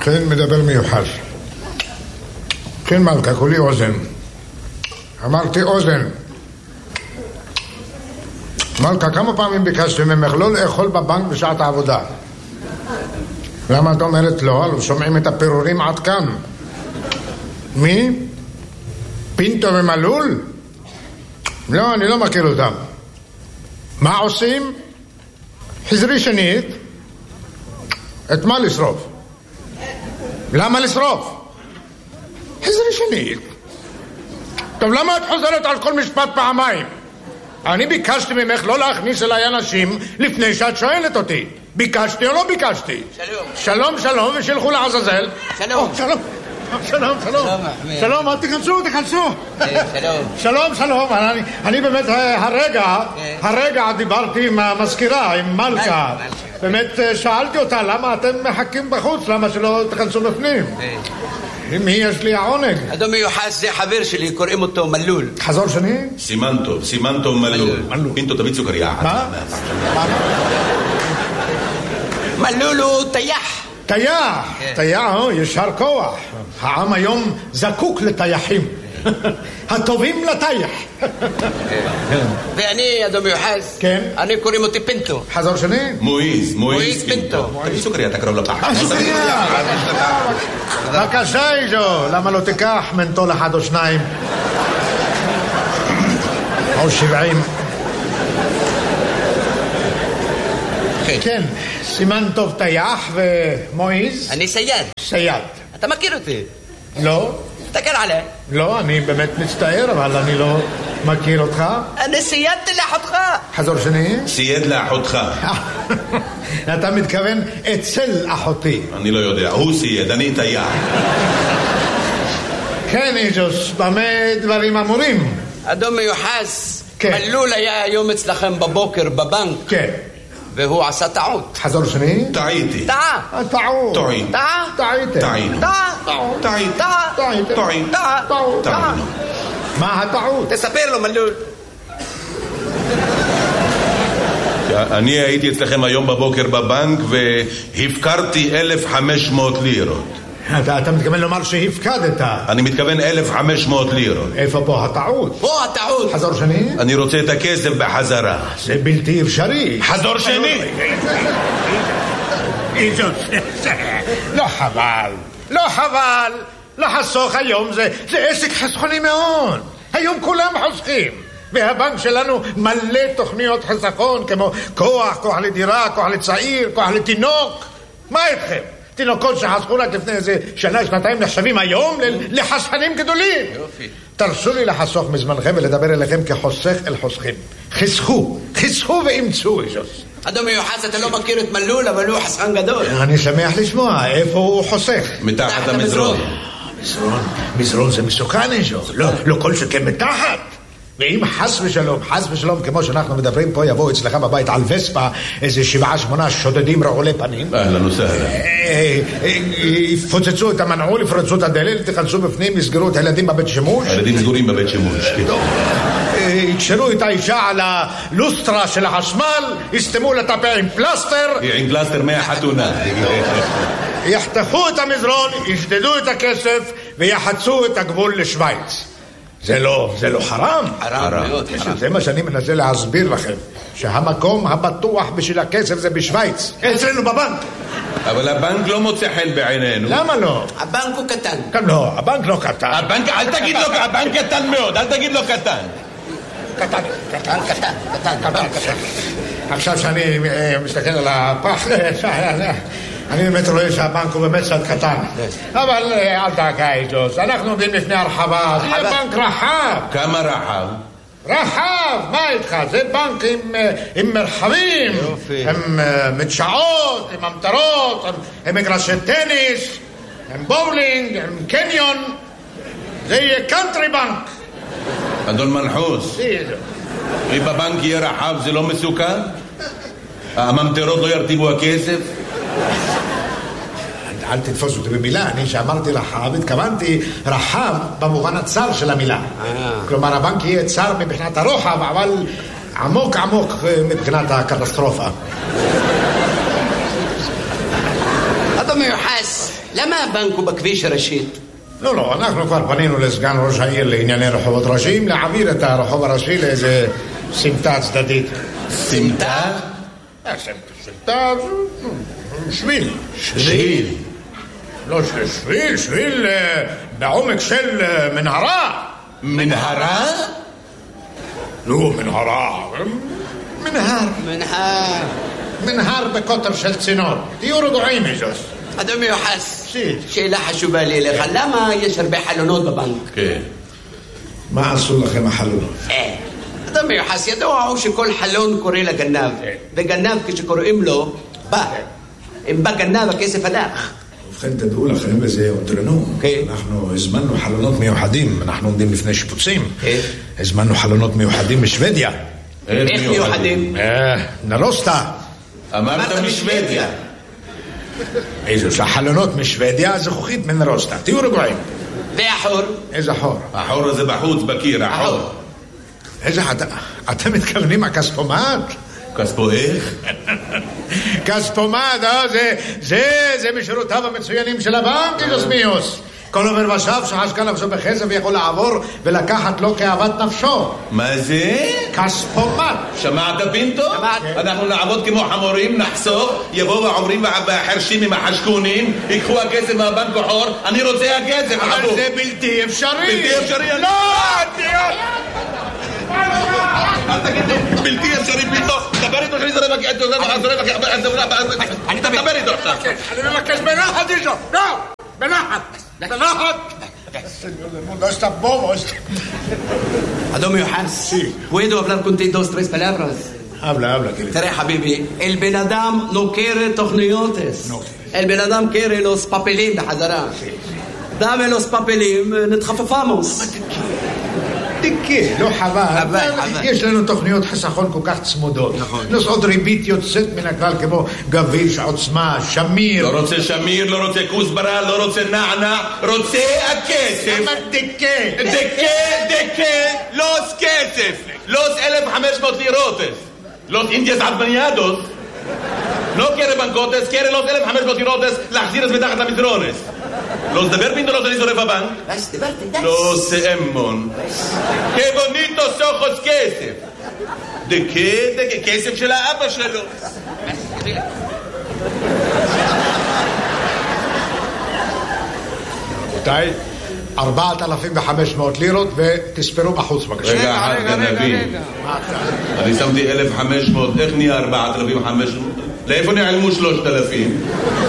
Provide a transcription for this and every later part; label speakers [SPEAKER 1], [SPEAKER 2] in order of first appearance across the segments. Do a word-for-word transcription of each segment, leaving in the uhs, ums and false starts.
[SPEAKER 1] כן, מדבר מיוחד. כן, מלכה, כולי אוזן. אמרתי אוזן. מלכה, כמה פעמים ביקשתי ממך לא לאכול בבנק בשעת העבודה? למה את אומרת לא? לא שומעים את הפירורים עד כאן. מי? פינטו ומלול? לא, אני לא מכיר אותם. מה עושים? חזרי שנית. את מה לשרוף? למה לשרוף? חזרי שנית. טוב, למה את חוזרת על כל משפט פעמיים? אני ביקשתי ממך לא להכניס אליי אנשים לפני שאת שואלת אותי. ביקשתי או לא ביקשתי?
[SPEAKER 2] שלום.
[SPEAKER 1] שלום, שלום, ושילכו לעזאזל.
[SPEAKER 2] שלום.
[SPEAKER 1] שלום. שלום, שלום. שלום, אל תיכנסו, תיכנסו.
[SPEAKER 2] שלום.
[SPEAKER 1] שלום, שלום. אני, אני באמת הרגע, הרגע דיברתי עם המזכירה, עם מלכה. באמת שאלתי אותה, למה אתם מחכים בחוץ? למה שלא תיכנסו בפנים? מי יש לי העונג?
[SPEAKER 2] אדון מיוחד, זה חבר שלי, קוראים אותו מלול.
[SPEAKER 1] חזור שני?
[SPEAKER 3] סימן טוב, סימן טוב מלול. פינטו, תביא סוכריה.
[SPEAKER 1] מה?
[SPEAKER 2] מלול הוא טייח.
[SPEAKER 1] טייח, טייח, ישר כוח. העם היום זקוק לטייחים. הטובים לטייח.
[SPEAKER 2] ואני, אדון מיוחד, אני קוראים אותי פינטו.
[SPEAKER 1] חזור שני?
[SPEAKER 3] מואיז, מואיז
[SPEAKER 2] פינטו.
[SPEAKER 3] תביא סוכריה, תקרוב לפח.
[SPEAKER 1] סוכריה. בבקשה, איזו, למה לא תיקח מנטול אחד או שניים? או שבעים. כן, סימן טוב טייח ומואיז.
[SPEAKER 2] אני סייד.
[SPEAKER 1] סייד.
[SPEAKER 2] אתה מכיר אותי?
[SPEAKER 1] לא.
[SPEAKER 2] תסתכל עליי.
[SPEAKER 1] לא, אני באמת מצטער, אבל אני לא מכיר אותך.
[SPEAKER 2] אני סיידתי לאחותך.
[SPEAKER 1] חזור שני?
[SPEAKER 3] סייד לאחותך.
[SPEAKER 1] אתה מתכוון אצל אחותי.
[SPEAKER 3] אני לא יודע, הוא סייד, אני טייח.
[SPEAKER 1] כן, איזוס, במה דברים אמורים?
[SPEAKER 2] אדון מיוחס, מלול היה היום אצלכם בבוקר בבנק.
[SPEAKER 1] כן.
[SPEAKER 2] והוא עשה טעות.
[SPEAKER 1] חזור שני?
[SPEAKER 3] טעיתי.
[SPEAKER 2] טעה.
[SPEAKER 1] טעות.
[SPEAKER 3] טועים.
[SPEAKER 2] טעה.
[SPEAKER 1] טעיתם.
[SPEAKER 3] טעינו.
[SPEAKER 2] טעה.
[SPEAKER 3] טעית.
[SPEAKER 2] טעה.
[SPEAKER 1] טעיתם.
[SPEAKER 3] טועים.
[SPEAKER 2] טעה.
[SPEAKER 3] טעינו.
[SPEAKER 1] מה הטעות?
[SPEAKER 2] תספר לו מלול.
[SPEAKER 3] אני הייתי אצלכם היום בבוקר בבנק והפקרתי אלף וחמש מאות לירות.
[SPEAKER 1] אתה, אתה מתכוון לומר שהפקדת?
[SPEAKER 3] אני מתכוון אלף וחמש מאות לירות.
[SPEAKER 1] איפה פה הטעות?
[SPEAKER 2] פה הטעות.
[SPEAKER 1] חזור שני?
[SPEAKER 3] אני רוצה את הכסף בחזרה.
[SPEAKER 1] זה בלתי אפשרי.
[SPEAKER 3] חזור שני.
[SPEAKER 1] לא חבל, לא חבל. לחסוך היום זה, זה עסק חסכוני מאוד. היום כולם חוסכים. והבנק שלנו מלא תוכניות חסכון כמו כוח, כוח לדירה, כוח לצעיר, כוח לתינוק. מה איתכם? תינוקות שחסכו רק לפני איזה שנה, שנתיים נחשבים היום לחסכנים גדולים.
[SPEAKER 2] יופי.
[SPEAKER 1] תרשו לי לחסוך מזמנכם ולדבר אליכם כחוסך אל חוסכים. חסכו, חסכו ואמצו איזוס.
[SPEAKER 2] אדון מיוחס, אתה לא מכיר את מלול, אבל הוא חסכן גדול.
[SPEAKER 1] אני שמח לשמוע, איפה הוא חוסך?
[SPEAKER 3] מתחת המזרון.
[SPEAKER 1] מזרון, מזרון זה מסוכן איזו. לא, לא כל שכן מתחת. ואם חס ושלום, חס ושלום, כמו שאנחנו מדברים פה, יבואו אצלך בבית על וספה איזה שבעה שמונה שודדים רעולי פנים.
[SPEAKER 3] אהלן וסהלן.
[SPEAKER 1] יפוצצו את המנעול, יפרצו את הדלת, תכנסו בפנים, יסגרו את הילדים בבית שימוש.
[SPEAKER 3] הילדים סגורים בבית שימוש.
[SPEAKER 1] יקשרו את האישה על הלוסטרה של החשמל, יסתמו לטפה עם פלסטר.
[SPEAKER 3] עם פלסטר מהחתונה.
[SPEAKER 1] יחתכו את המזרון, ישדדו את הכסף ויחצו את הגבול לשוויץ. זה לא, זה לא חרם.
[SPEAKER 2] חרם מאוד.
[SPEAKER 1] זה מה שאני מנסה להסביר לכם, שהמקום הבטוח בשביל הכסף זה בשוויץ, אצלנו בבנק.
[SPEAKER 3] אבל הבנק לא מוצא חן בעינינו.
[SPEAKER 1] למה לא?
[SPEAKER 2] הבנק הוא קטן.
[SPEAKER 1] כן, לא, הבנק לא קטן.
[SPEAKER 3] הבנק, אל תגיד לו, הבנק קטן מאוד, אל תגיד לו קטן.
[SPEAKER 1] קטן,
[SPEAKER 2] קטן, קטן, קטן, קטן, קטן.
[SPEAKER 1] עכשיו שאני מסתכל על הפח, אני באמת רואה שהבנק הוא באמת קצת קטן. אבל אל תעקע איזוס, אנחנו עומדים לפני הרחבה, זה בנק רחב.
[SPEAKER 3] כמה רחב?
[SPEAKER 1] רחב, מה איתך? זה בנק עם, עם מרחבים, עם מדשאות, עם המטרות, עם, עם מגרשי טניס, עם בולינג, עם קניון. זה יהיה קאנטרי בנק.
[SPEAKER 3] אדון מנחוס, אם בבנק יהיה רחב זה לא מסוכן? הממטרות לא ירטיבו הכסף?
[SPEAKER 1] אל תתפוס אותי במילה, אני שאמרתי רחב, התכוונתי רחב במובן הצר של המילה. כלומר, הבנק יהיה צר מבחינת הרוחב, אבל עמוק עמוק מבחינת הקטסטרופה.
[SPEAKER 2] אדון מיוחס, למה למה הבנק הוא בכביש הראשית?
[SPEAKER 1] לא, לא, אנחנו כבר פנינו לסגן ראש העיר לענייני רחובות ראשיים להעביר את הרחוב הראשי לאיזה סמטה צדדית.
[SPEAKER 3] סמטה?
[SPEAKER 1] סמטה, שביל.
[SPEAKER 3] שביל?
[SPEAKER 1] לא, שביל, שביל בעומק של מנהרה.
[SPEAKER 3] מנהרה?
[SPEAKER 1] לא, מנהרה. מנהר.
[SPEAKER 2] מנהר.
[SPEAKER 1] מנהר בקוטר של צינור. תהיו רגועים, איזוס.
[SPEAKER 2] אדון מיוחס,
[SPEAKER 1] שי.
[SPEAKER 2] שאלה חשובה לי אליך, למה יש הרבה חלונות בבנק?
[SPEAKER 3] כן.
[SPEAKER 1] מה עשו לכם החלונות?
[SPEAKER 2] אה, אדון מיוחס, ידוע הוא שכל חלון קורא לגנב, וגנב כשקוראים לו, בא. אם בא גנב, הכסף הלך.
[SPEAKER 1] ובכן תדעו לכם, וזה הודרנו. אנחנו הזמנו חלונות מיוחדים, אנחנו עומדים לפני שיפוצים. הזמנו חלונות מיוחדים משוודיה.
[SPEAKER 2] איך מיוחדים?
[SPEAKER 1] נרוסטה.
[SPEAKER 3] אמרת משוודיה.
[SPEAKER 1] איזו שהחלונות משוודיה, זכוכית מנרוסטה. תהיו רגועים.
[SPEAKER 2] והחור?
[SPEAKER 1] איזה חור?
[SPEAKER 3] החור הזה בחוץ בקיר, החור.
[SPEAKER 1] איזה, אתם מתכוונים הכספומט?
[SPEAKER 3] כספו איך?
[SPEAKER 1] כספומט, זה, זה, זה משורותיו המצוינים של הבנק, איזוס מיוס. כל עובר ושב שחשקה נפשו בחסד ויכול לעבור ולקחת לו כאוות נפשו.
[SPEAKER 3] מה זה?
[SPEAKER 1] כספומט.
[SPEAKER 3] שמעת פינטו?
[SPEAKER 2] שמעת.
[SPEAKER 3] אנחנו נעבוד כמו חמורים, נחסוך, יבואו העוברים והחרשים עם החשקונים, ייקחו הכסף מהבנק החור, אני רוצה הכסף.
[SPEAKER 1] אבל זה בלתי אפשרי.
[SPEAKER 3] בלתי אפשרי.
[SPEAKER 1] לא!
[SPEAKER 3] אל תגיד לי, בלתי אפשרי פינטו, דבר איתו שאני זורק, אני מדבר איתו עכשיו.
[SPEAKER 1] אני מבקש בנחת איתו, לא! בנחת! בנחת! No está bobo esto.
[SPEAKER 2] אדון מיוחס, puedo hablar contigo dos tres palabras.
[SPEAKER 1] habla, habla, querido.
[SPEAKER 2] תראה חביבי, אל בן אדם לא קרא תוכניותס. אל בן אדם קרא los papelim בחזרה. דame los papelim נתחפפמוס.
[SPEAKER 1] תקה, לא חבל. יש לנו תוכניות חסכון כל כך צמודות. נוסעות ריבית יוצאת מן הכלל כמו גביש, עוצמה, שמיר.
[SPEAKER 3] לא רוצה שמיר, לא רוצה כוסברה, לא רוצה נענה, רוצה הכסף.
[SPEAKER 1] למה תקה?
[SPEAKER 3] דקה, דקה, לוס כסף. לוס אלף וחמש מאות לירוטס. לוס אינדיאס עדמניאדוס. לא קרא בנקוטס, קרא לוס אלף וחמש מאות לירוטס, להחזיר את מתחת למדרונס. לא סדבר פינטו, לא שאני שורף הבנק. לא סאמון. כבוניטו סוחוס כסף. דקה, דקה, כסף של האבא שלו.
[SPEAKER 1] רבותיי, ארבעת אלפים וחמש מאות לירות ותספרו בחוץ בבקשה.
[SPEAKER 3] רגע אחד גנבים. אני שמתי אלף וחמש מאות, איך נהיה ארבעת אלפים וחמש מאות? לאיפה נעלמו שלושת אלפים?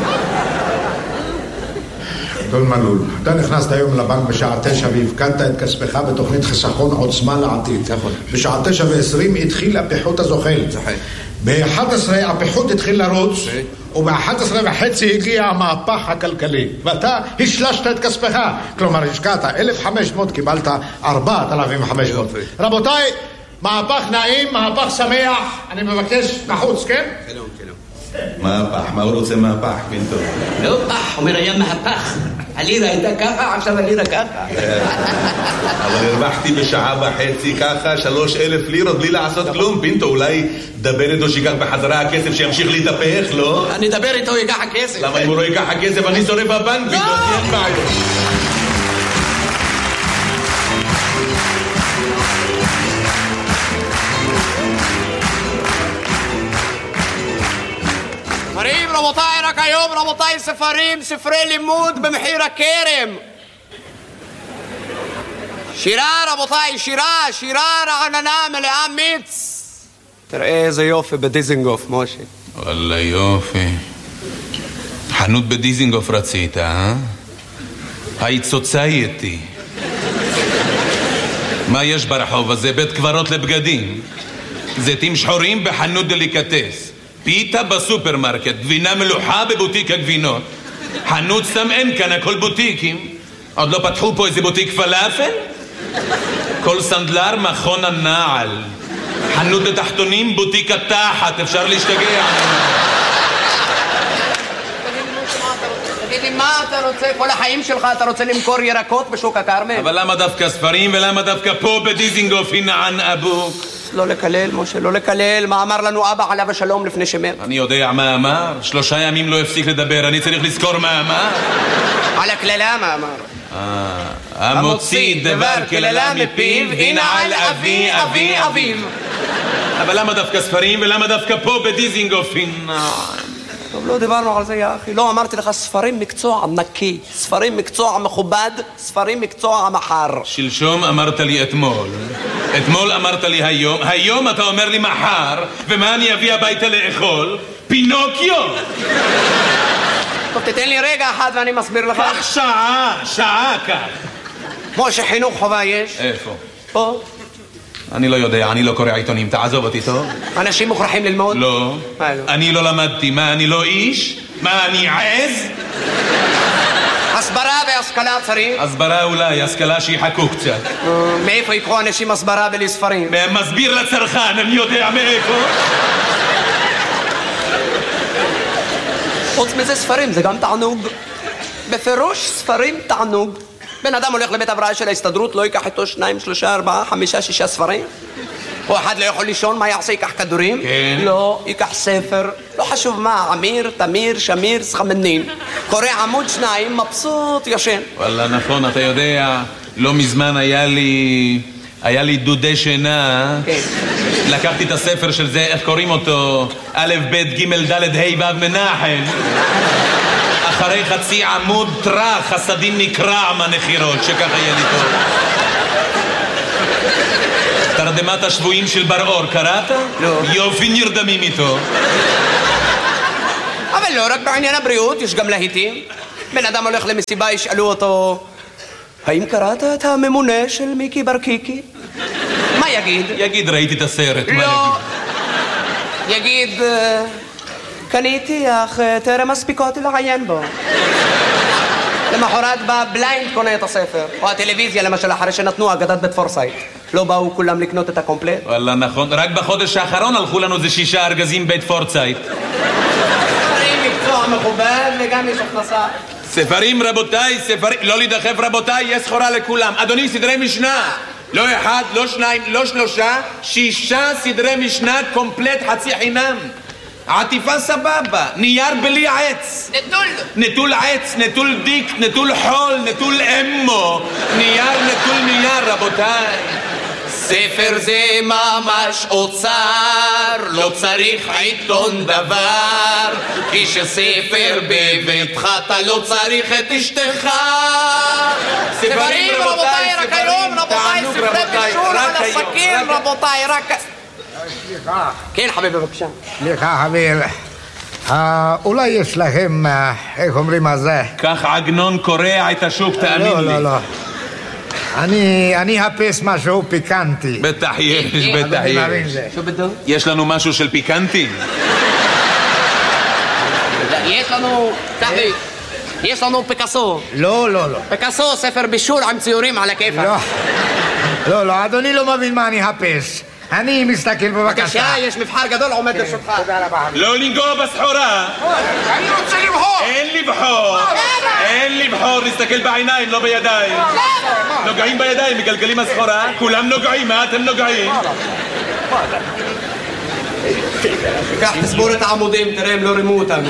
[SPEAKER 1] אדון מלול, אתה נכנסת היום לבנק בשעה תשע והפקדת את כספך בתוכנית חסכון עוצמה לעתיד. בשעה תשע ועשרים התחיל הפיחות הזוחל. ב-אחת עשרה הפיחות התחיל לרוץ, וב-אחת עשרה וחצי הגיע המהפך הכלכלי, ואתה השלשת את כספך. כלומר, השקעת אלף וחמש מאות, קיבלת ארבעת אלפים וחמש מאות. רבותיי, מהפך נעים, מהפך שמח, אני מבקש בחוץ, כן?
[SPEAKER 2] שלום, שלום.
[SPEAKER 3] מהפך, מה הוא רוצה מהפך, פינטו?
[SPEAKER 2] לא פח, אומר היה מהפך. הלירה הייתה ככה, עכשיו הלירה ככה.
[SPEAKER 3] אבל הרווחתי בשעה וחצי ככה שלוש אלף לירות בלי לעשות כלום. פינטו, אולי דבר איתו שיקח בחזרה הכסף שימשיך להתהפך, לא?
[SPEAKER 2] אני אדבר איתו, ייקח הכסף.
[SPEAKER 3] למה אם הוא לא ייקח הכסף אני שורף הבנק? פינטו, אין בעיות.
[SPEAKER 2] ספרים, רבותיי, רק היום, רבותיי, ספרים, ספרי לימוד במחיר הכרם. שירה, רבותיי, שירה, שירה רעננה מלאה מיץ. תראה איזה יופי בדיזינגוף, משה.
[SPEAKER 4] וואלה יופי. חנות בדיזינגוף רצית, אה? היית סוצייטי. מה יש ברחוב הזה? בית קברות לבגדים. זיתים שחורים בחנות דליקטס. פיתה בסופרמרקט, גבינה מלוחה בבוטיק הגבינות. חנות סתם אין כאן, הכל בוטיקים. עוד לא פתחו פה איזה בוטיק פלאפל? כל סנדלר מכון הנעל. חנות לתחתונים, בוטיק התחת, אפשר להשתגע.
[SPEAKER 2] תגיד לי, מה אתה רוצה? כל החיים שלך אתה רוצה למכור ירקות בשוק הכרמל?
[SPEAKER 4] אבל למה דווקא ספרים ולמה דווקא פה בדיזינגוף הנה ען אבוק?
[SPEAKER 2] לא לקלל, משה, לא לקלל. מה אמר לנו אבא עליו השלום לפני שמת?
[SPEAKER 4] אני יודע מה אמר, שלושה ימים לא הפסיק לדבר, אני צריך לזכור מה אמר.
[SPEAKER 2] על הקללה מה אמר?
[SPEAKER 4] המוציא דבר קללה מפיו, הנה על אבי אבי אביו. אבל למה דווקא ספרים ולמה דווקא פה בדיזינגופין?
[SPEAKER 2] טוב, לא דיברנו על זה, יא אחי. לא, אמרתי לך, ספרים מקצוע נקי, ספרים מקצוע מכובד, ספרים מקצוע מחר.
[SPEAKER 4] שלשום אמרת לי אתמול, אתמול אמרת לי היום, היום אתה אומר לי מחר, ומה אני אביא הביתה לאכול? פינוקיו!
[SPEAKER 2] טוב, תתן לי רגע אחד ואני מסביר לך.
[SPEAKER 4] כך שעה, שעה כך.
[SPEAKER 2] כמו שחינוך חובה יש.
[SPEAKER 4] איפה?
[SPEAKER 2] פה.
[SPEAKER 4] אני לא יודע, אני לא קורא עיתונים, תעזוב אותי טוב.
[SPEAKER 2] אנשים מוכרחים ללמוד?
[SPEAKER 4] לא. אני לא למדתי, מה, אני לא איש? מה, אני עז?
[SPEAKER 2] הסברה והשכלה צריך?
[SPEAKER 4] הסברה אולי, השכלה שיחכו קצת.
[SPEAKER 2] מאיפה יקחו אנשים הסברה בלי ספרים?
[SPEAKER 4] מסביר לצרכן, אני יודע מאיפה.
[SPEAKER 2] חוץ מזה ספרים, זה גם תענוג. בפירוש ספרים תענוג. בן אדם הולך לבית הבראה של ההסתדרות, לא ייקח איתו שניים, שלושה, ארבעה, חמישה, שישה ספרים? או אחד לא יכול לישון, מה יעשה? ייקח כדורים?
[SPEAKER 4] כן.
[SPEAKER 2] לא, ייקח ספר. לא חשוב מה, אמיר, תמיר, שמיר, סחמנין. קורא עמוד שניים, מבסוט, ישן.
[SPEAKER 4] וואלה, נכון, אתה יודע, לא מזמן היה לי... היה לי דודי שינה.
[SPEAKER 2] כן.
[SPEAKER 4] לקחתי את הספר של זה, איך קוראים אותו? א', ב', ג', ד', ה', ו', מנחם. אחרי חצי עמוד טרח, חסדים נקרע מהנחירות, שככה יהיה לי טוב. תרדמת השבויים של בר אור, קראת?
[SPEAKER 2] לא.
[SPEAKER 4] יופי נרדמים איתו.
[SPEAKER 2] אבל לא רק בעניין הבריאות, יש גם להיטים. בן אדם הולך למסיבה, ישאלו אותו, האם קראת את הממונה של מיקי ברקיקי? מה יגיד?
[SPEAKER 4] יגיד, ראיתי את הסרט.
[SPEAKER 2] לא. יגיד, קניתי, אך טרם מספיקותי לעיין בו. למחרת בא בליינד קונה את הספר. או הטלוויזיה למשל, אחרי שנתנו אגדת בית פורסייט. לא באו כולם לקנות את הקומפלט?
[SPEAKER 4] וואלה, נכון. רק בחודש האחרון הלכו לנו זה שישה ארגזים בית פורסייט.
[SPEAKER 2] ספרים מקצוע מכובד וגם יש הכנסה.
[SPEAKER 4] ספרים רבותיי, ספרים... לא להידחף רבותיי, יש סחורה לכולם. אדוני, סדרי משנה. לא אחד, לא שניים, לא שלושה, שישה סדרי משנה קומפלט חצי חינם. עטיפה סבבה, נייר בלי עץ.
[SPEAKER 2] נטול.
[SPEAKER 4] נטול עץ, נטול דיק, נטול חול, נטול אמו. נייר, נטול נייר, רבותיי.
[SPEAKER 2] ספר זה ממש אוצר, לא צריך עיתון דבר, כי שספר בביתך אתה לא צריך את אשתך. ספרים רבותיי, רק היום רבותיי, ספרי בישול על הסכין רבותיי, רק...
[SPEAKER 1] סליחה.
[SPEAKER 2] כן חביבי בבקשה.
[SPEAKER 1] סליחה חביב, אולי יש לכם, איך אומרים על זה?
[SPEAKER 4] כך עגנון קורע את השוק, תאמין לי.
[SPEAKER 1] לא, לא, לא. אני, אני אחפש משהו פיקנטי.
[SPEAKER 4] בטח יש, בטח יש.
[SPEAKER 2] שו בדו?
[SPEAKER 4] יש לנו משהו של פיקנטי?
[SPEAKER 2] יש לנו, תחבי, יש לנו פיקאסו.
[SPEAKER 1] לא, לא, לא.
[SPEAKER 2] פיקאסו, ספר בישול עם ציורים על הכיפה.
[SPEAKER 1] לא, לא, לא, אדוני לא מבין מה אני אחפש. אני מסתכל בבקשה.
[SPEAKER 2] בבקשה, יש מבחר גדול עומד לרשותך.
[SPEAKER 1] תודה רבה.
[SPEAKER 4] לא לנגוע בסחורה.
[SPEAKER 1] אני רוצה לבחור.
[SPEAKER 4] אין לבחור. אין לבחור, להסתכל בעיניים, לא בידיים. נוגעים בידיים, מגלגלים הסחורה. כולם נוגעים, מה אתם נוגעים?
[SPEAKER 2] קח, תסבור את העמודים, תראה, הם לא רימו אותנו.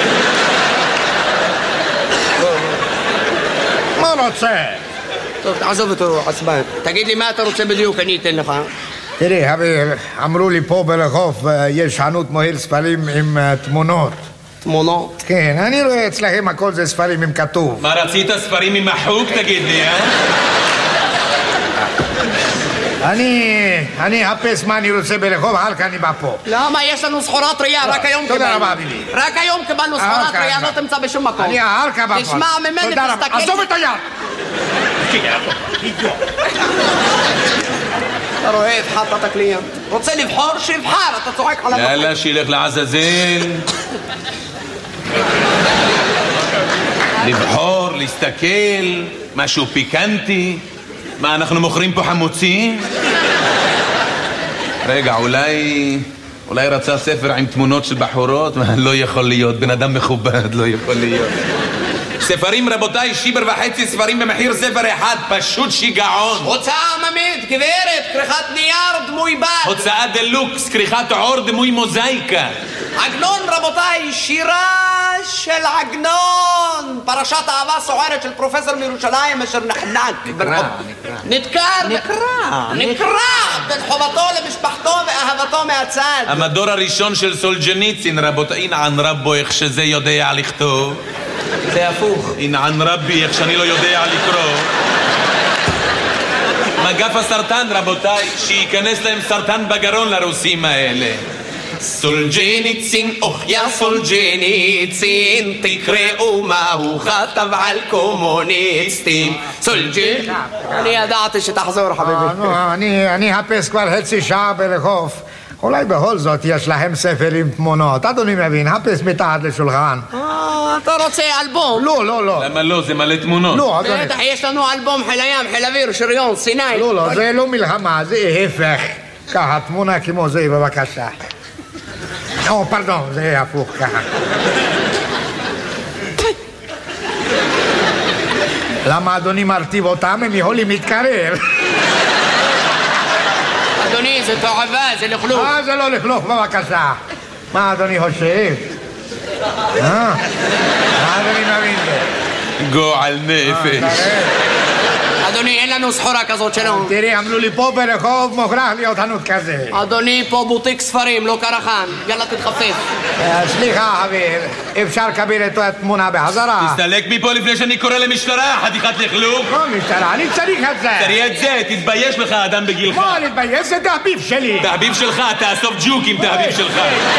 [SPEAKER 1] מה רוצה?
[SPEAKER 2] טוב, תעזוב אותו, עצבן. תגיד לי מה אתה רוצה בדיוק, אני אתן לך.
[SPEAKER 1] תראי, חביב, אמרו לי פה ברחוב יש חנות מוהל ספרים עם תמונות.
[SPEAKER 2] תמונות?
[SPEAKER 1] כן, אני רואה אצלכם הכל זה ספרים עם כתוב.
[SPEAKER 4] מה רצית, ספרים עם מחוק, תגיד לי, אה?
[SPEAKER 1] אני, אני אחפש מה אני רוצה ברחוב, הלכה אני בא פה.
[SPEAKER 2] למה? יש לנו סחורה טריה, רק היום קיבלנו.
[SPEAKER 1] תודה רבה, ביבי.
[SPEAKER 2] רק היום קיבלנו סחורה טריה, לא תמצא בשום מקום.
[SPEAKER 1] אני הלכה בא פה.
[SPEAKER 2] תשמע ממני, תסתכל.
[SPEAKER 1] עזוב את היד!
[SPEAKER 2] אתה רואה, הפחדת את הקליינט. רוצה לבחור? שיבחר, אתה צועק עליו.
[SPEAKER 4] יאללה, שילך לעזאזל. לבחור, להסתכל, משהו פיקנטי. מה, אנחנו מוכרים פה חמוצים? רגע, אולי... אולי רצה ספר עם תמונות של בחורות? מה, לא יכול להיות, בן אדם מכובד, לא יכול להיות. ספרים רבותיי, שיבר וחצי ספרים במחיר ספר אחד, פשוט שיגעון.
[SPEAKER 2] הוצאה עממית, גברת, כריכת נייר, דמוי בד.
[SPEAKER 4] הוצאה דלוקס, כריכת עור, דמוי מוזאיקה.
[SPEAKER 2] עגנון רבותיי, שירה של עגנון. פרשת אהבה סוערת של פרופסור מירושלים אשר נחנק.
[SPEAKER 5] נקרא,
[SPEAKER 2] נדקר.
[SPEAKER 5] נקרא.
[SPEAKER 2] נקרא. בין חובתו למשפחתו ואהבתו מהצד.
[SPEAKER 4] המדור הראשון של סולג'ניצין, רבותיי, אינען רבו איך שזה יודע לכתוב.
[SPEAKER 2] זה הפוך.
[SPEAKER 4] אינען רבי איך שאני לא יודע לקרוא. מגף הסרטן, רבותיי, שייכנס להם סרטן בגרון לרוסים האלה.
[SPEAKER 2] סולג'ניצין, אוח יא סולג'ניצין, תקראו מה הוא כתב על קומוניסטים. סולג'ניצין. אני ידעתי שתחזור חביבי.
[SPEAKER 1] אני אחפש כבר חצי שעה ברחוב. אולי בכל זאת יש להם ספר עם תמונות. אדוני מבין, חפש מתחת לשולחן.
[SPEAKER 2] אה, אתה רוצה אלבום?
[SPEAKER 1] לא, לא, לא.
[SPEAKER 4] למה לא? זה מלא תמונות.
[SPEAKER 1] לא, אדוני.
[SPEAKER 2] בטח, יש לנו אלבום חיל הים, חיל אוויר, שריון, סיני.
[SPEAKER 1] לא, לא, זה לא מלחמה, זה ההפך. ככה, תמונה כמו זה, בבקשה. או, פרדון, זה הפוך ככה. למה אדוני מרטיב אותם? הם יכולים להתקרר.
[SPEAKER 2] אדוני, זה תועבה, זה לכלוך.
[SPEAKER 1] אה, זה לא לכלוך, בבקשה. מה אדוני חושב? אה? מה אדוני מבין זה?
[SPEAKER 4] גועל נפש.
[SPEAKER 2] אדוני, אין לנו סחורה כזאת שלנו.
[SPEAKER 1] תראי, אמרו לי פה ברחוב מוכרח להיות חנות כזה.
[SPEAKER 2] אדוני, פה בוטיק ספרים, לא קרחן. יאללה, תתחפף.
[SPEAKER 1] סליחה, חבר, אפשר לקבל את התמונה בחזרה?
[SPEAKER 4] תסתלק מפה לפני שאני קורא למשטרה, חתיכת לכלוך.
[SPEAKER 1] לא משטרה, אני צריך את זה.
[SPEAKER 4] תראי את זה, תתבייש לך, אדם בגילך.
[SPEAKER 1] מה להתבייש? זה תחביב שלי.
[SPEAKER 4] תחביב שלך, תאסוף ג'וקים, תחביב שלך.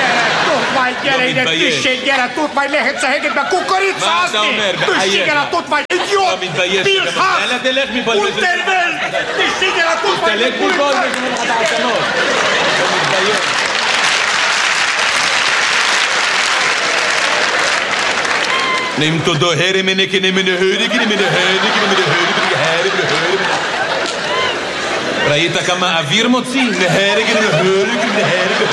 [SPEAKER 1] תות מי לכת צהגת בקוקוריצה.
[SPEAKER 4] מה אתה אומר? בחייך.
[SPEAKER 1] תות מי אידיוט.
[SPEAKER 4] לא מתבייש.
[SPEAKER 1] פרחח.
[SPEAKER 4] יאללה, תלך מפה.
[SPEAKER 1] אולטרבל. תשתיגל התות מי.
[SPEAKER 4] תלך מפה, תלך מפה. לא מתבייש. נם תודו הרי מנק נמן הרי נמן הרי נמן הרי. ראית כמה אוויר מוציא? נהרג נהרג נהרג.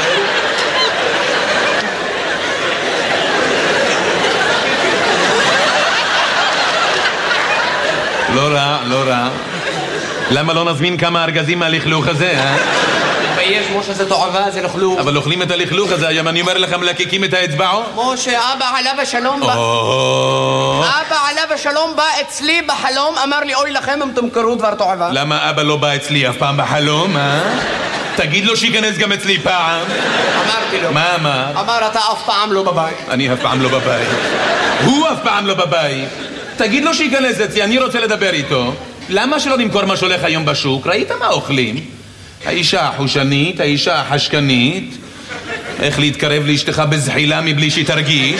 [SPEAKER 4] לא רע, לא רע. למה לא נזמין כמה ארגזים מהלכלוך הזה, אה?
[SPEAKER 2] תתבייש, משה, זה תועבה, זה לכלוך.
[SPEAKER 4] אבל אוכלים את הלכלוך הזה, היום אני אומר לכם, מלקקים את האצבעות.
[SPEAKER 2] משה, אבא עליו השלום בא. אבא עליו השלום בא אצלי בחלום, אמר לי, אוי לכם אם תמכרו דבר תועבה.
[SPEAKER 4] למה אבא לא בא אצלי אף פעם בחלום, אה? תגיד לו שיכנס גם אצלי פעם.
[SPEAKER 2] אמרתי לו.
[SPEAKER 4] מה אמר?
[SPEAKER 2] אמר, אתה אף פעם לא בבית.
[SPEAKER 4] אני אף פעם לא בבית. הוא אף פעם לא בבית. תגיד לו שיכנס אצלי, אני רוצה לדבר איתו. למה שלא נמכור מה שהולך היום בשוק? ראית מה אוכלים? האישה החושנית, האישה החשקנית. איך להתקרב לאשתך בזחילה מבלי שהיא תרגיש?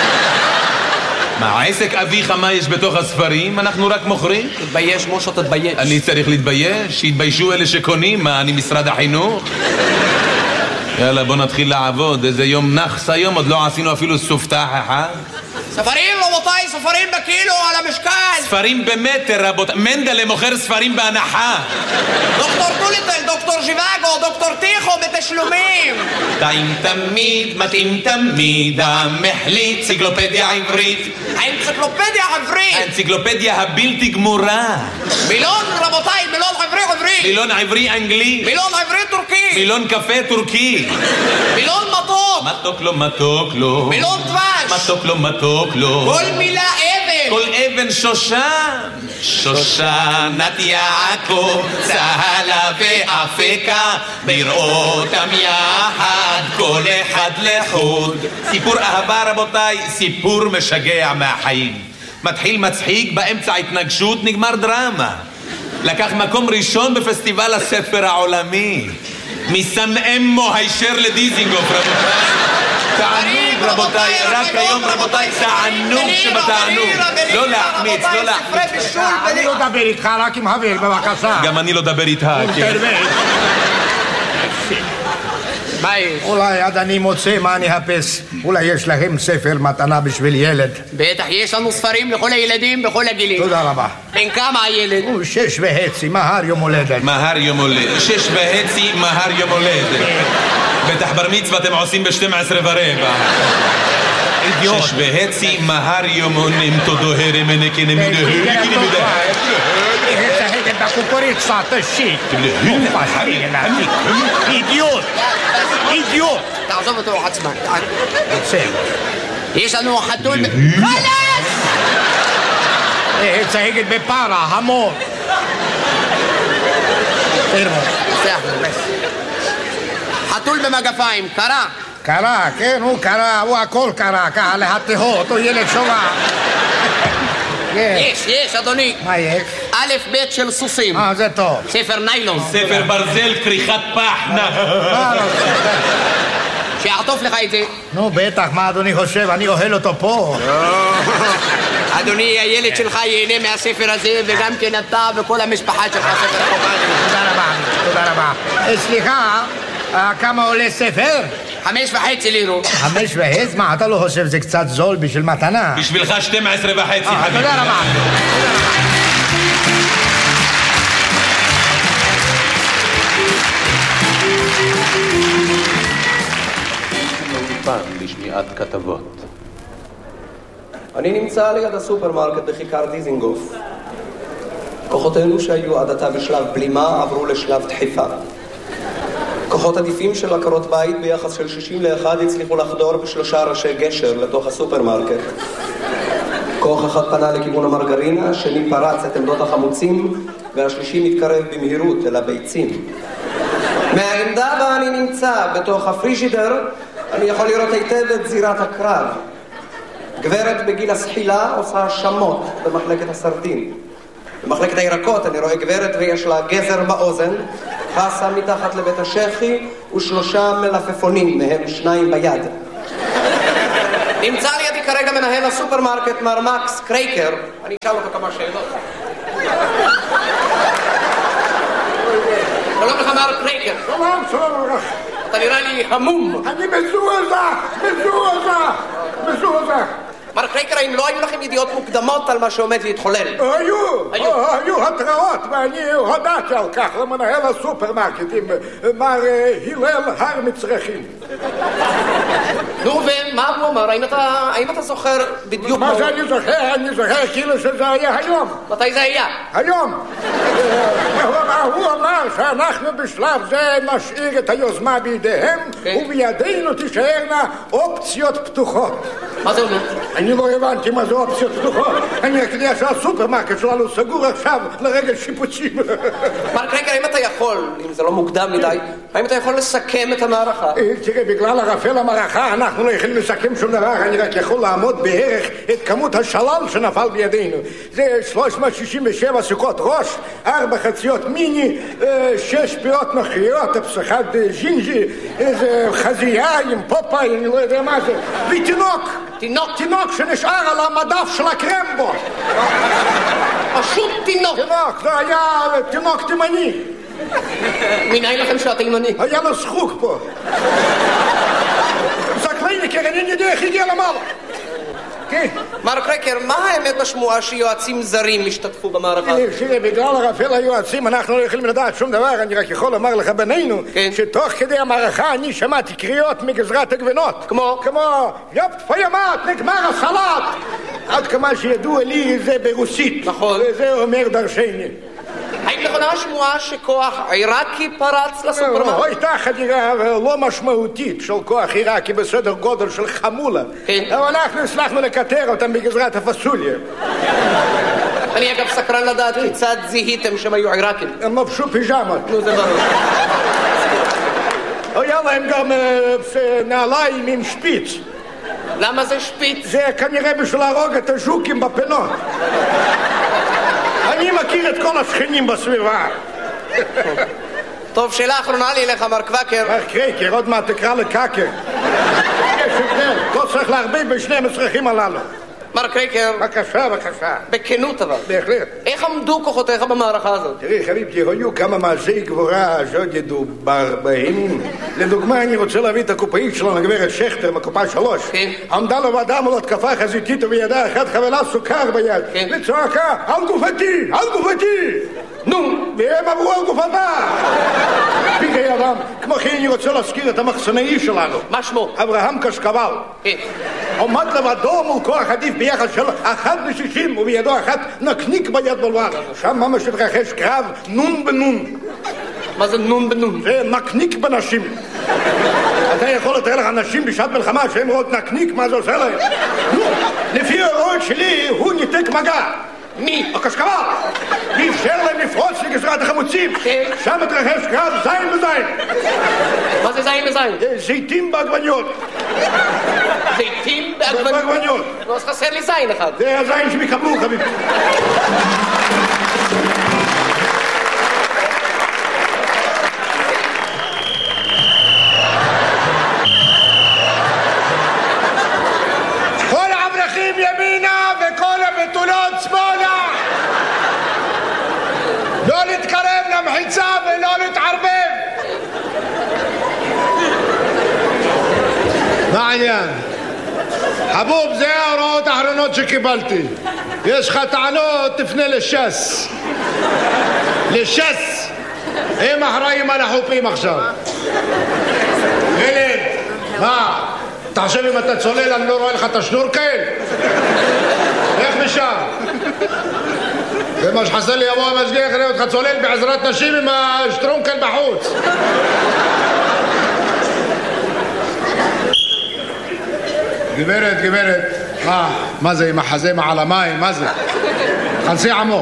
[SPEAKER 4] מה, עסק אביך מה יש בתוך הספרים? אנחנו רק מוכרים?
[SPEAKER 2] תתבייש, משה, תתבייש.
[SPEAKER 4] אני צריך להתבייש? שיתביישו אלה שקונים? מה, אני משרד החינוך? יאללה, בוא נתחיל לעבוד. איזה יום נחס היום, עוד לא עשינו אפילו סופתח אחד.
[SPEAKER 2] ספרים, רבותיי, ספרים בקילו על המשקל.
[SPEAKER 4] ספרים במטר, רבותיי. מנדלה מוכר ספרים בהנחה.
[SPEAKER 2] דוקטור טוליטל, דוקטור ז'יוואגו, דוקטור טיחו בתשלומים.
[SPEAKER 4] טעים תמיד, מתאים תמיד, המחליט, אנציקלופדיה עברית.
[SPEAKER 2] האנציקלופדיה עברית.
[SPEAKER 4] האנציקלופדיה הבלתי גמורה.
[SPEAKER 2] מילון, רבותיי, מילון עברי עברי.
[SPEAKER 4] מילון עברי אנגלי.
[SPEAKER 2] מילון עברי טורקי.
[SPEAKER 4] מילון קפה טורקי.
[SPEAKER 2] מילון מתוק.
[SPEAKER 4] מתוק לו, מתוק לו.
[SPEAKER 2] מילון דבש.
[SPEAKER 4] מתוק לו, מתוק לו.
[SPEAKER 2] כל מילה אבן.
[SPEAKER 4] כל אבן שושן. שושנת יעקב, צהלה ואפקה, בראותם יחד, כל אחד לחוד. סיפור אהבה, רבותיי, סיפור משגע מהחיים. מתחיל מצחיק, באמצע התנגשות, נגמר דרמה. לקח מקום ראשון בפסטיבל הספר העולמי. מסנאמו הישר לדיזינגוף, רבותיי. תענוג, רבותיי, רק היום, רבותיי, תענוג שבתענוג. לא להחמיץ, לא להחמיץ.
[SPEAKER 1] אני לא אדבר איתך, רק עם חבר, בבקשה.
[SPEAKER 4] גם אני לא אדבר איתך, כן.
[SPEAKER 2] ביי.
[SPEAKER 1] אולי עד אני מוצא מה אני אחפש. אולי יש להם ספר מתנה בשביל ילד.
[SPEAKER 2] בטח, יש לנו ספרים לכל הילדים בכל הגילים.
[SPEAKER 1] תודה רבה.
[SPEAKER 2] בן כמה הילד?
[SPEAKER 1] הוא שש וחצי, מהר יום הולדת.
[SPEAKER 4] מהר יום הולדת. שש וחצי, מהר יום הולדת. בטח בר מצווה אתם עושים ב-שתים עשרה ורבע.
[SPEAKER 5] אידיוט.
[SPEAKER 4] שש וחצי מהר יומונים תודוהרי מנקני מדהרי כני מדהרי.
[SPEAKER 5] תהגת בקוקוריצה, תשיט. אידיוט. אידיוט.
[SPEAKER 6] תעזוב אותו עצמן.
[SPEAKER 5] בסדר.
[SPEAKER 6] יש לנו חתול... חלאס!
[SPEAKER 5] תהגת בפרה, המון.
[SPEAKER 6] חתול במגפיים, קרה.
[SPEAKER 5] קרה, כן, הוא קרה, הוא הכל קרה, ככה להתהות, הוא ילד שובע.
[SPEAKER 6] יש, יש, אדוני.
[SPEAKER 5] מה יש?
[SPEAKER 6] א' ב' של סוסים.
[SPEAKER 5] אה, זה טוב.
[SPEAKER 6] ספר ניילון.
[SPEAKER 4] ספר ברזל, כריכת פח, נח.
[SPEAKER 6] שיעטוף לך את זה.
[SPEAKER 5] נו, בטח, מה אדוני חושב? אני אוהל אותו פה.
[SPEAKER 6] אדוני, הילד שלך ייהנה מהספר הזה, וגם כן אתה וכל המשפחה שלך ספר חובה.
[SPEAKER 5] תודה רבה, תודה רבה. סליחה, כמה עולה ספר?
[SPEAKER 6] חמש וחצי לירות.
[SPEAKER 5] חמש וחצי? מה, אתה לא חושב שזה קצת זול בשביל מתנה?
[SPEAKER 4] בשבילך שתים עשרה וחצי, חביבי.
[SPEAKER 5] תודה רבה.
[SPEAKER 2] לשמיעת כתבות. אני נמצא ליד הסופרמרקט בכיכר דיזינגוף. כוחותינו שהיו עד עתה בשלב בלימה עברו לשלב דחיפה. כוחות עדיפים של עקרות בית ביחס של שישים לאחד הצליחו לחדור בשלושה ראשי גשר לתוך הסופרמרקט. כוח אחד פנה לכיוון המרגרינה, השני פרץ את עמדות החמוצים, והשלישי מתקרב במהירות אל הביצים. מהעמדה בה אני נמצא בתוך הפרישידר, אני יכול לראות היטב את זירת הקרב. גברת בגיל הסחילה עושה שמות במחלקת הסרטין. במחלקת הירקות אני רואה גברת ויש לה גזר באוזן, חסה מתחת לבית השכי ושלושה מלפפונים, מהם שניים ביד. נמצא לידי כרגע מנהל הסופרמרקט מר מקס קרייקר. אני אשאל אותו כמה שאלות. שלום לך מר קרייקר.
[SPEAKER 1] שלום, שלום.
[SPEAKER 6] אתה נראה לי המום.
[SPEAKER 1] אני מזועזע, מזועזע, מזועזע.
[SPEAKER 6] מר קרייקר, האם לא היו לכם ידיעות מוקדמות על מה שעומד להתחולל?
[SPEAKER 1] היו, היו התראות, ואני הודעתי על כך למנהל הסופרמרקטים, מר הלל הר מצרכים.
[SPEAKER 6] נו, ומה הוא אמר? האם אתה זוכר בדיוק
[SPEAKER 1] מה זה אני זוכר? אני זוכר כאילו שזה היה היום.
[SPEAKER 6] מתי זה היה?
[SPEAKER 1] היום. הוא אמר שאנחנו בשלב זה נשאיר את היוזמה בידיהם, ובידינו תישארנה אופציות פתוחות.
[SPEAKER 6] מה זה אומר?
[SPEAKER 1] אני לא הבנתי מה זה אופציות פתוחות. אני רק יודע שהסופרמרקט שלנו סגור עכשיו לרגל שיפוצים.
[SPEAKER 6] מר קרייקר, האם אתה יכול, אם זה לא מוקדם מדי, האם אתה יכול לסכם את המערכה?
[SPEAKER 1] תראה, בגלל ערפל המערכה אנחנו לא יכולים לסכם שום דבר. אני רק יכול לעמוד בערך את כמות השלל שנפל בידינו. זה שלוש מאות שישים ושבע סוכות ראש, ארבע חציות מיני, שש פירות נוחיות, אחד ג'ינג'י, איזה חזייה עם פופאי, אני לא יודע מה זה, ותינוק.
[SPEAKER 6] תינוק?
[SPEAKER 1] תינוק שנשאר על המדף של הקרמבו.
[SPEAKER 6] פשוט תינוק.
[SPEAKER 1] תינוק, זה היה תינוק תימני.
[SPEAKER 6] מנהל לכם שאתה תימני?
[SPEAKER 1] היה לו שחוק פה. סקליניקר, אני יודע איך הגיע למעלה. כן.
[SPEAKER 6] מר קרייקר, מה האמת בשמועה שיועצים זרים השתתפו במערכה?
[SPEAKER 1] תראה, בגלל ערפל היועצים אנחנו לא יכולים לדעת שום דבר. אני רק יכול לומר לך בינינו שתוך כדי המערכה אני שמעתי קריאות מגזרת הגבינות.
[SPEAKER 6] כמו?
[SPEAKER 1] כמו יופט פיימט, נגמר הסלט. עד כמה שידוע לי זה ברוסית.
[SPEAKER 6] נכון.
[SPEAKER 1] וזה אומר דרשני.
[SPEAKER 6] האם נכונה השמועה שכוח עיראקי פרץ לסופרמרקט?
[SPEAKER 1] הייתה חדירה לא משמעותית של כוח עיראקי בסדר גודל של חמולה. אבל אנחנו הצלחנו לקטר אותם בגזרת הפסוליה.
[SPEAKER 6] אני אגב סקרן לדעת כיצד זיהיתם שהם היו עיראקים.
[SPEAKER 1] הם לבשו פיג'מות.
[SPEAKER 6] נו, זה ברור.
[SPEAKER 1] היה להם גם נעליים עם שפיץ.
[SPEAKER 6] למה זה שפיץ?
[SPEAKER 1] זה כנראה בשביל להרוג את הז'וקים בפינות. אני מכיר את כל השכנים בסביבה.
[SPEAKER 6] טוב, שאלה אחרונה לי אליך, מר קוואקר.
[SPEAKER 1] מר קרייקר, עוד מעט תקרא לקאקר. יש הבדל, לא צריך להרביב בשני המצרכים הללו.
[SPEAKER 6] מר קרייקר.
[SPEAKER 1] בבקשה, בבקשה.
[SPEAKER 6] בכנות אבל.
[SPEAKER 1] בהחלט.
[SPEAKER 6] איך עמדו כוחותיך במערכה הזאת?
[SPEAKER 1] תראי, חביבתי, היו כמה מעשי גבורה שעוד ידובר בהם. לדוגמה, אני רוצה להביא את הקופאית שלנו, הגברת שכטר, מקופה שלוש.
[SPEAKER 6] כן.
[SPEAKER 1] עמדה לבדה מול התקפה חזיתית ובידה אחת חבלה סוכר ביד.
[SPEAKER 6] כן.
[SPEAKER 1] וצועקה, על גופתי, על גופתי! נו, והם עברו על גופתה! פיקי אדם, כמו כן אני רוצה להזכיר את המחסנאי שלנו.
[SPEAKER 6] מה שמו?
[SPEAKER 1] אברהם קשקבל.
[SPEAKER 6] כן.
[SPEAKER 7] עומד לבדו מול כוח עדיף ביחס של אחד לשישים ובידו אחת נקניק ביד בלבד. שם ממש התרחש קרב נון בנון.
[SPEAKER 6] מה זה נון בנון?
[SPEAKER 7] זה נקניק בנשים. אתה יכול לתאר לך נשים בשעת מלחמה שהן רואות נקניק, מה זה עושה להם? נו, לפי הוראות שלי הוא ניתק מגע.
[SPEAKER 6] מי?
[SPEAKER 7] הקשקבל. ואפשר להם לפרוץ לגזרת החמוצים. שם התרחש קרב זין בזין.
[SPEAKER 6] מה זה זין בזין?
[SPEAKER 7] זיתים בעגבניות.
[SPEAKER 6] זיתים בעגבניות?
[SPEAKER 7] בעגבניות.
[SPEAKER 6] לא, אז חסר לי זין אחד.
[SPEAKER 7] זה הזין שהם יקבלו, חביב.
[SPEAKER 5] כל האברכים ימינה וכל הבתולות שמאלה. לא להתקרב למחיצה ולא להתערבב. מה העניין? חבוב, זה ההוראות האחרונות שקיבלתי. יש לך טענות, תפנה לש"ס. לש"ס. הם אחראים על החופים עכשיו. ילד, מה? אתה חושב אם אתה צולל אני לא רואה לך את השנורקל? איך משם? זה מה שחסר לי, יבוא המשגיח יראה אותך צולל בעזרת נשים עם השטרונקל בחוץ. גברת, גברת, מה? מה זה עם החזה מעל המים? מה זה? חנסי עמוק.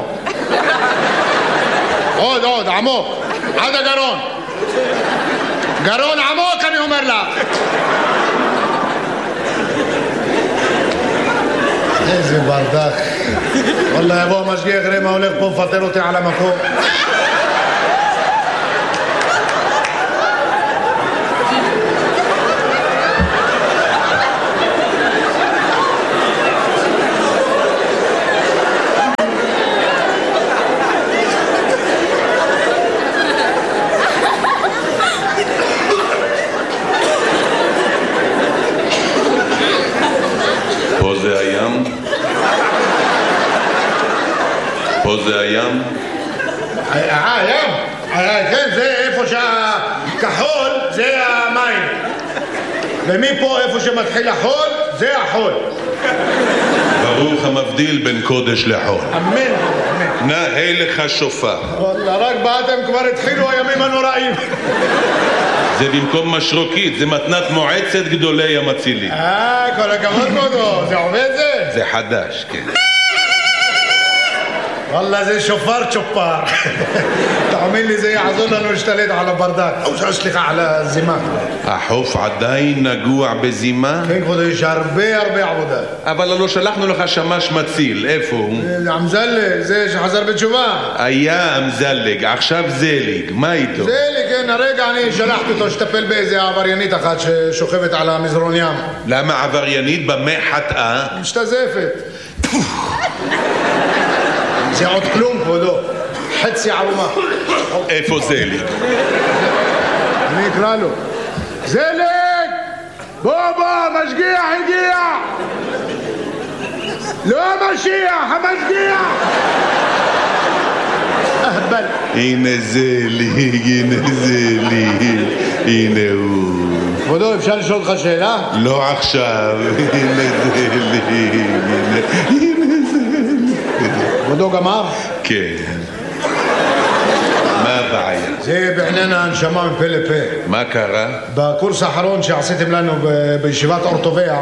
[SPEAKER 5] עוד, עוד, עמוק. עד הגרון. גרון עמוק אני אומר לך. איזה ברדק. וואלה יבוא המשגיח יראה מה הולך פה מפטר אותי על המקום.
[SPEAKER 4] פה זה הים?
[SPEAKER 5] אה, הים? כן, זה איפה שהכחול זה המים. ומפה איפה שמתחיל החול זה החול.
[SPEAKER 4] ברוך המבדיל בין קודש לחול.
[SPEAKER 5] אמן, אמן.
[SPEAKER 4] נאה לך שופר.
[SPEAKER 5] וואלה, רק באתם כבר התחילו הימים הנוראים.
[SPEAKER 4] זה במקום משרוקית, זה מתנת מועצת גדולי המצילים.
[SPEAKER 5] אה, כל הכבוד כבודו, זה עובד זה?
[SPEAKER 4] זה חדש, כן.
[SPEAKER 5] וואלה זה שופר צ'ופר. תאמין לי זה יעזור לנו להשתלט על הברדק. או סליחה, על הזימה.
[SPEAKER 4] החוף עדיין נגוע בזימה?
[SPEAKER 5] כן כבודו, יש הרבה הרבה עבודה.
[SPEAKER 4] אבל לא שלחנו לך שמש מציל, איפה הוא?
[SPEAKER 5] אמזלה, זה שחזר בתשובה.
[SPEAKER 4] היה אמזלג, עכשיו זליג, מה איתו?
[SPEAKER 5] זליג, כן, הרגע אני שלחתי אותו שטפל באיזה עבריינית אחת ששוכבת על המזרון ים.
[SPEAKER 4] למה עבריינית? במה חטאה?
[SPEAKER 5] משתזפת. זה עוד כלום כבודו, חצי ערומה.
[SPEAKER 4] איפה זליג?
[SPEAKER 5] אני אקרא לו. זליג! בוא בוא, משגיח הגיע! לא המשיח, המשגיח! אהבל.
[SPEAKER 4] הנה זליג, הנה זליג, הנה הוא.
[SPEAKER 5] כבודו, אפשר לשאול אותך שאלה?
[SPEAKER 4] לא עכשיו, הנה זליג, הנה, הנה זליג.
[SPEAKER 5] כבודו גמר?
[SPEAKER 4] כן. מה הבעיה?
[SPEAKER 5] זה בעניין ההנשמה מפה לפה.
[SPEAKER 4] מה קרה?
[SPEAKER 5] בקורס האחרון שעשיתם לנו בישיבת אורטוביה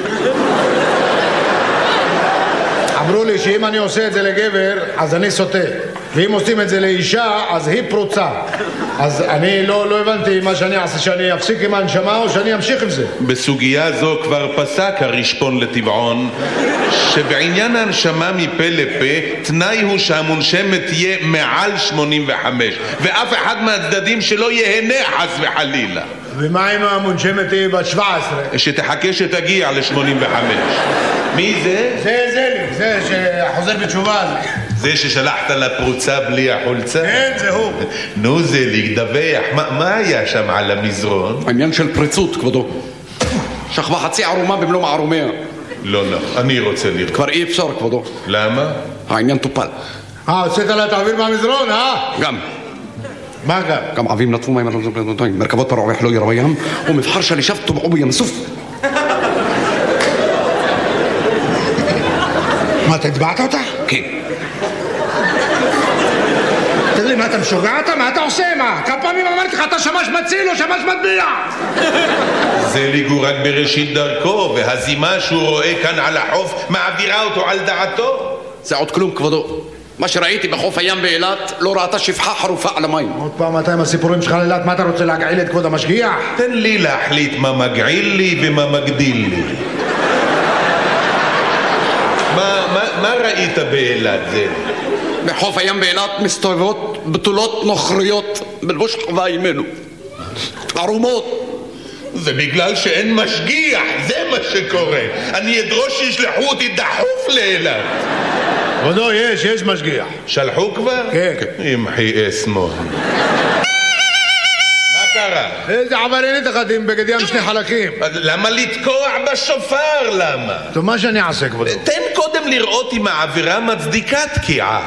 [SPEAKER 5] אמרו לי שאם אני עושה את זה לגבר אז אני סוטה, ואם עושים את זה לאישה אז היא פרוצה. אז אני לא, לא הבנתי מה שאני אעשה, שאני אפסיק עם ההנשמה או שאני אמשיך עם זה.
[SPEAKER 4] בסוגיה זו כבר פסק הרשפון לטבעון שבעניין ההנשמה מפה לפה תנאי הוא שהמונשמת תהיה מעל שמונים וחמש ואף אחד מהצדדים שלא יהנה חס וחלילה.
[SPEAKER 5] ומה אם המונשמת היא בת שבע עשרה?
[SPEAKER 4] שתחכה שתגיע ל-שמונים וחמש. מי זה?
[SPEAKER 5] זה זליג, זה שחוזר בתשובה.
[SPEAKER 4] זה ששלחת לפרוצה בלי החולצה?
[SPEAKER 5] כן, זה הוא.
[SPEAKER 4] נו זליג, דווח, מה, מה היה שם על המזרון?
[SPEAKER 8] העניין של פריצות, כבודו. שכבה חצי ערומה במלוא מערומיה.
[SPEAKER 4] לא, לא, אני רוצה לראות.
[SPEAKER 8] כבר אי אפשר, כבודו.
[SPEAKER 4] למה?
[SPEAKER 8] העניין טופל.
[SPEAKER 5] אה, הוצאת לה תעביר מהמזרון, אה?
[SPEAKER 8] גם.
[SPEAKER 5] מה גם?
[SPEAKER 8] גם עבים נטפו מים, מרכבות פרעוח לא ירו ים, ומבחר שלישיו טובעו בים סוף.
[SPEAKER 5] מה, אתה הצבעת אותה?
[SPEAKER 8] כן.
[SPEAKER 5] תגיד לי, מה אתה משוגע אתה? מה אתה עושה? מה? כמה פעמים אמרתי לך, אתה שמש מציל או שמש מטביע?
[SPEAKER 4] זה ליגו רק בראשית דרכו, והזימה שהוא רואה כאן על החוף מעבירה אותו על דעתו.
[SPEAKER 8] זה עוד כלום, כבודו. מה שראיתי בחוף הים באילת לא ראתה שפחה חרופה על המים.
[SPEAKER 5] עוד פעם אתה עם הסיפורים שלך לאילת, מה אתה רוצה להגעיל את כבוד המשגיח?
[SPEAKER 4] תן לי להחליט מה מגעיל לי ומה מגדיל לי. מה, מה, מה ראית באילת זה?
[SPEAKER 8] בחוף הים באילת מסתובבות בתולות נוכריות בלבוש חווה ימינו. ערומות.
[SPEAKER 4] זה בגלל שאין משגיח, זה מה שקורה. אני אדרוש שישלחו אותי דחוף לאילת.
[SPEAKER 5] כבודו, יש, יש משגיח.
[SPEAKER 4] שלחו כבר?
[SPEAKER 5] כן.
[SPEAKER 4] ימחי אסמו. מה קרה?
[SPEAKER 5] איזה עבריינית אחת עם בגד ים שני חלקים.
[SPEAKER 4] למה לתקוע בשופר? למה?
[SPEAKER 5] טוב, מה שאני אעשה, כבודו?
[SPEAKER 4] תן קודם לראות אם העבירה מצדיקה תקיעה.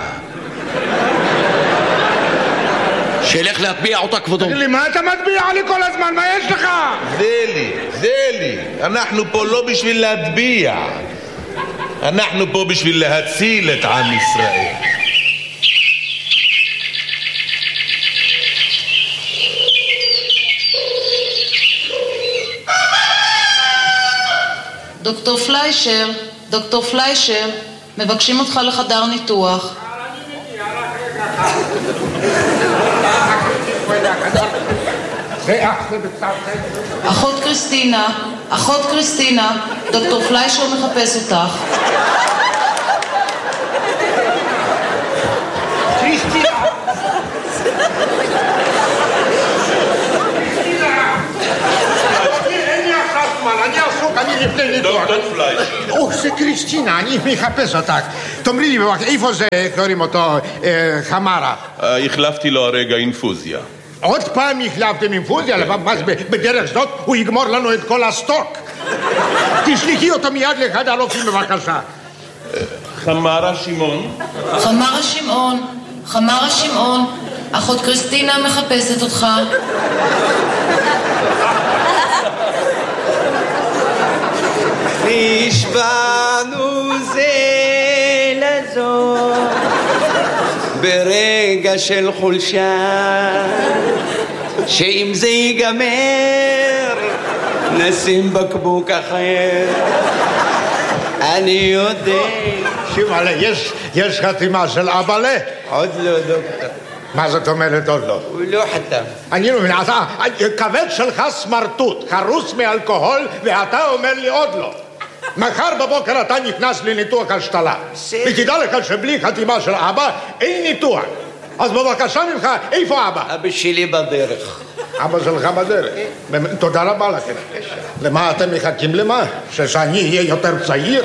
[SPEAKER 8] שילך להטביע אותה, כבודו.
[SPEAKER 5] תגיד לי, מה אתה מטביע לי כל הזמן? מה יש לך?
[SPEAKER 4] זה לי, זה לי. אנחנו פה לא בשביל להטביע. אנחנו פה בשביל להציל את עם ישראל.
[SPEAKER 9] דוקטור פליישר, דוקטור פליישר, מבקשים אותך לחדר ניתוח. אחות קריסטינה, אחות קריסטינה, דוקטור פליישר מחפש אותך.
[SPEAKER 5] קריסטינה! אין לי עכשיו זמן, אני עסוק, אני לפני ניתוח.
[SPEAKER 4] דוקטור פליישר.
[SPEAKER 5] או, זה קריסטינה, אני מחפש אותך. תאמרי לי, איפה זה, קוראים אותו, חמרה?
[SPEAKER 4] החלפתי לו הרגע אינפוזיה.
[SPEAKER 5] עוד פעם החלפתם אינפוזיה? בדרך זאת הוא יגמור לנו את כל הסטוק. תשלחי אותו מיד לאחד הרופאים בבקשה.
[SPEAKER 4] חמרה שמעון.
[SPEAKER 9] חמרה שמעון, חמרה שמעון, אחות קריסטינה מחפשת אותך.
[SPEAKER 6] נשבענו זה לזו ברגע של חולשה, שאם זה ייגמר נשים בקבוק אחר. אני יודע.
[SPEAKER 5] שימאלה, יש, יש חתימה של אבאלה?
[SPEAKER 6] עוד לא, דוקטור.
[SPEAKER 5] מה זאת אומרת עוד לא?
[SPEAKER 6] הוא לא חתם.
[SPEAKER 5] אני לא מבין, אתה, כבד שלך סמרטוט, חרוס מאלכוהול, ואתה אומר לי עוד לא. מחר בבוקר אתה נכנס לניתוח השתלה. ותדע לך שבלי חתימה של אבא אין ניתוח. אז בבקשה ממך, איפה אבא?
[SPEAKER 6] אבא שלי בדרך.
[SPEAKER 5] אבא שלך בדרך. תודה רבה לכם. למה אתם מחכים למה? שאני אהיה יותר צעיר?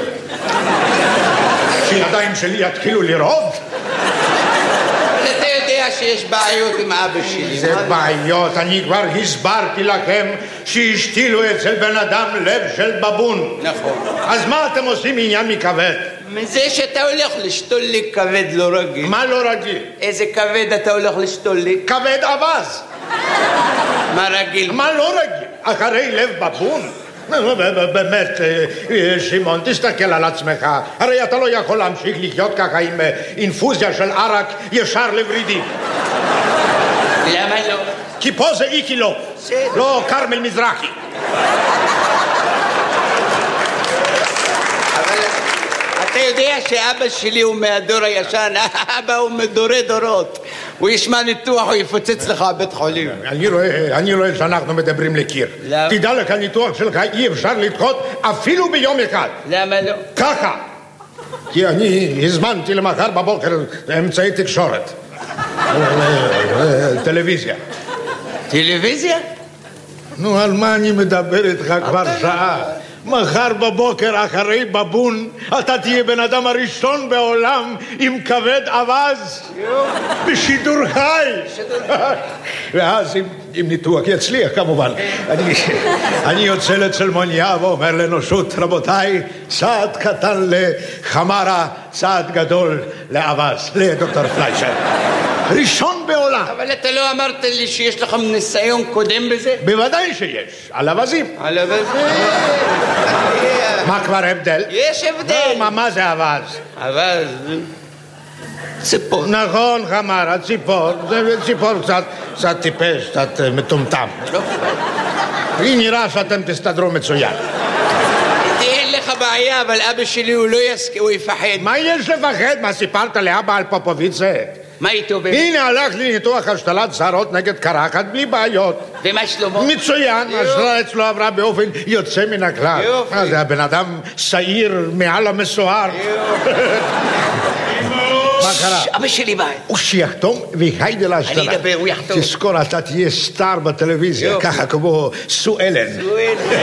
[SPEAKER 5] שידיים שלי יתחילו לרעוד?
[SPEAKER 6] אתה יודע שיש בעיות עם אבא שלי.
[SPEAKER 5] זה בעיות, אני כבר הסברתי לכם שהשתילו אצל בן אדם לב של בבון.
[SPEAKER 6] נכון.
[SPEAKER 5] אז מה אתם עושים עניין מכבד?
[SPEAKER 6] מזה שאתה הולך לשתול לי כבד לא רגיל.
[SPEAKER 5] מה לא רגיל?
[SPEAKER 6] איזה כבד אתה הולך לשתול לי?
[SPEAKER 5] כבד אבז.
[SPEAKER 6] מה רגיל?
[SPEAKER 5] מה לא רגיל? אחרי לב בבון? באמת, שמעון, תסתכל על עצמך. הרי אתה לא יכול להמשיך לחיות ככה עם אינפוזיה של ערק ישר לורידים.
[SPEAKER 6] למה לא?
[SPEAKER 5] כי פה זה איקי לא, לא קרמל מזרחי.
[SPEAKER 6] אבל אתה יודע שאבא שלי הוא מהדור הישן, אבא הוא מדורי דורות. הוא ישמע ניתוח, הוא יפוצץ לך בית חולים.
[SPEAKER 5] אני רואה, אני רואה שאנחנו מדברים לקיר.
[SPEAKER 6] למה?
[SPEAKER 5] תדע לך, ניתוח שלך אי אפשר לדחות אפילו ביום אחד.
[SPEAKER 6] למה לא?
[SPEAKER 5] ככה. כי אני הזמנתי למחר בבוקר אמצעי תקשורת. טלוויזיה.
[SPEAKER 6] טלוויזיה?
[SPEAKER 5] נו, על מה אני מדבר איתך כבר שעה? מחר בבוקר אחרי בבון אתה תהיה בן אדם הראשון בעולם עם כבד אבז בשידור חי. ואז אם, אם ניתוח יצליח כמובן, אני, אני יוצא לצלמוניה ואומר לאנושות, רבותיי, צעד קטן לחמרה, צעד גדול לאבז, לדוקטור פליישר. ראשון בעולם.
[SPEAKER 6] אבל אתה לא אמרת לי שיש לך ניסיון קודם בזה?
[SPEAKER 5] בוודאי שיש, על אבזים.
[SPEAKER 6] על אבזים.
[SPEAKER 5] מה כבר הבדל?
[SPEAKER 6] יש הבדל.
[SPEAKER 5] מה, מה זה אבז?
[SPEAKER 6] אבז? ציפור.
[SPEAKER 5] נכון, חמר, הציפור. זה ציפור קצת, קצת טיפש, קצת מטומטם. לי נראה שאתם תסתדרו מצוין.
[SPEAKER 6] אין לך בעיה, אבל אבא שלי הוא לא יסכים, הוא יפחד.
[SPEAKER 5] מה יש לפחד? מה סיפרת לאבא על פופוביצה?
[SPEAKER 6] מה איתו באמת?
[SPEAKER 5] הנה הלך לי ניתוח השתלת שערות נגד קרחת בלי בעיות.
[SPEAKER 6] ומה שלמה?
[SPEAKER 5] מצוין, השתלה אצלו עברה באופן יוצא מן הכלל.
[SPEAKER 6] יופי.
[SPEAKER 5] זה הבן אדם שעיר מעל המסוהר. מה קרה?
[SPEAKER 6] אבא שלי בא.
[SPEAKER 5] הוא שיחתום והיידה להשתלה.
[SPEAKER 6] אני אדבר, הוא יחתום.
[SPEAKER 5] תזכור, אתה תהיה סטאר בטלוויזיה,
[SPEAKER 6] יופי.
[SPEAKER 5] ככה כמו סו אלן.
[SPEAKER 6] סו אלן.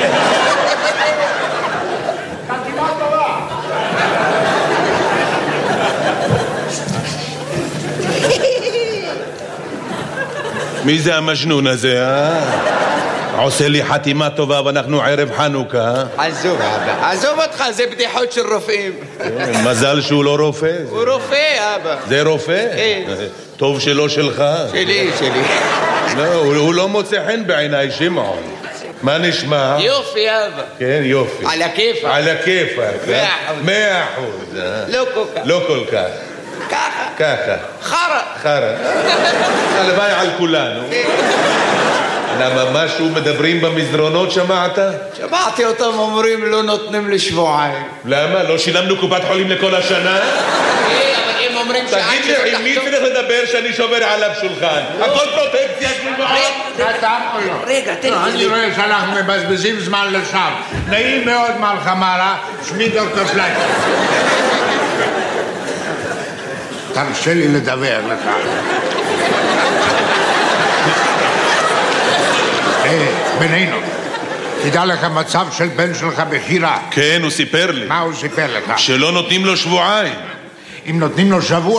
[SPEAKER 4] מי זה המג'נון הזה, אה? עושה לי חתימה טובה ואנחנו ערב חנוכה.
[SPEAKER 6] עזוב, אבא. עזוב אותך, זה בדיחות של רופאים.
[SPEAKER 4] מזל שהוא לא רופא.
[SPEAKER 6] הוא רופא, אבא.
[SPEAKER 4] זה רופא?
[SPEAKER 6] כן.
[SPEAKER 4] טוב שלא שלך.
[SPEAKER 6] שלי, שלי.
[SPEAKER 4] לא, הוא לא מוצא חן בעיניי, שמעון. מה נשמע?
[SPEAKER 6] יופי, אבא.
[SPEAKER 4] כן, יופי.
[SPEAKER 6] על הכיפק.
[SPEAKER 4] על הכיפק.
[SPEAKER 6] מאה אחוז.
[SPEAKER 4] מאה אחוז.
[SPEAKER 6] לא כל כך.
[SPEAKER 4] לא כל כך.
[SPEAKER 6] ככה.
[SPEAKER 4] ככה.
[SPEAKER 6] חרא.
[SPEAKER 4] חרא. הלוואי על כולנו. למה משהו מדברים במסדרונות, שמעת?
[SPEAKER 6] שמעתי אותם אומרים לא נותנים לשבועיים.
[SPEAKER 4] למה? לא שילמנו קופת חולים לכל השנה?
[SPEAKER 6] כן, אבל הם אומרים שעד
[SPEAKER 4] תגיד לי, עם מי צריך לדבר שאני שובר עליו שולחן? הכל פרוטקציה,
[SPEAKER 6] רגע, תן לי.
[SPEAKER 5] אני רואה שאנחנו מבזבזים זמן לשווא. נעים מאוד מר חמרה, שמי דוקטור פלייק. תרשה לי לדבר לך. בינינו, תדע לך מצב של בן שלך בחירה.
[SPEAKER 4] כן, הוא סיפר לי.
[SPEAKER 5] מה הוא סיפר לך?
[SPEAKER 4] שלא נותנים לו שבועיים.
[SPEAKER 5] אם נותנים לו שבוע